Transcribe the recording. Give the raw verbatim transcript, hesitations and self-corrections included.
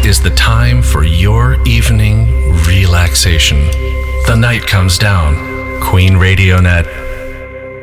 is the time for your evening relaxation. The night comes down. Queen Radio Net